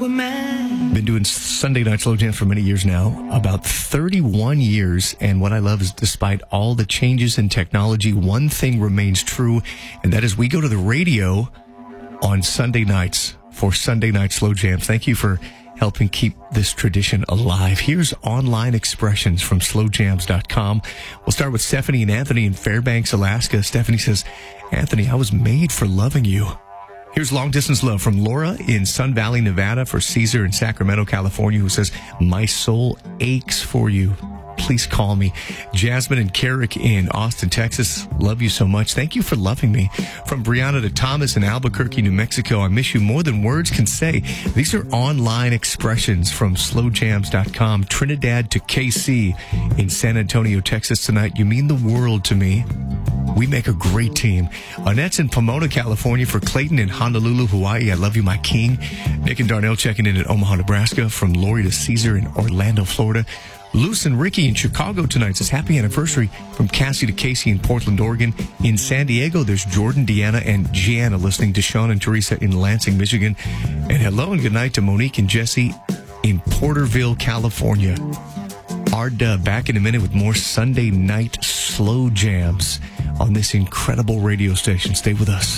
Been doing Sunday Night Slow Jams for many years now, about 31 years. And what I love is despite all the changes in technology, one thing remains true, and that is we go to the radio on Sunday nights for Sunday Night Slow Jams. Thank you for helping keep this tradition alive. Here's online expressions from slowjams.com. We'll start with Stephanie and Anthony in Fairbanks, Alaska. Stephanie says, Anthony, I was made for loving you. Here's Long Distance Love from Laura in Sun Valley, Nevada, for Caesar in Sacramento, California, who says, my soul aches for you. Please call me. Jasmine and Carrick in Austin, Texas. Love you so much. Thank you for loving me. From Brianna to Thomas in Albuquerque, New Mexico. I miss you more than words can say. These are online expressions from slowjams.com. Trinidad to KC in San Antonio, Texas tonight. You mean the world to me. We make a great team. Annette's in Pomona, California, for Clayton in Honolulu, Hawaii. I love you, my king. Nick and Darnell checking in Omaha, Nebraska. From Lori to Caesar in Orlando, Florida. Luce and Ricky in Chicago tonight says happy anniversary. From Cassie to Casey in Portland, Oregon. In San Diego, there's Jordan, Deanna, and Gianna listening to Sean and Teresa in Lansing, Michigan. And hello and good night to Monique and Jesse in Porterville, California. Arda back in a minute with more Sunday Night Slow Jams on this incredible radio station. Stay with us.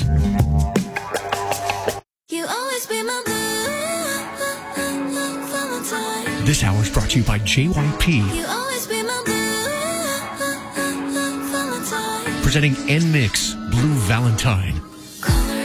You always be my Valentine. This hour is brought to you by JYP. You always be my Valentine. Presenting NMIX Blue Valentine.